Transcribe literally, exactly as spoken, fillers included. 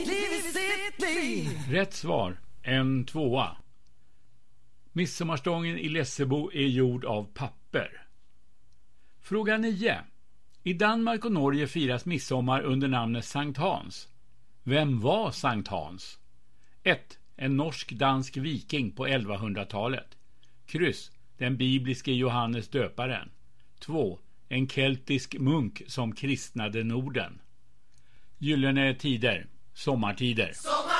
Rätt svar, en tvåa. Midsommarstången i Lessebo är gjord av papper. Fråga nio. I Danmark och Norge firas midsommar under namnet Sankt Hans. Vem var Sankt Hans? ett. En norsk-dansk viking på elvahundratalet. Kryss. Den bibliske Johannes döparen. två. En keltisk munk som kristnade Norden. Gyllene tider. Sommartider.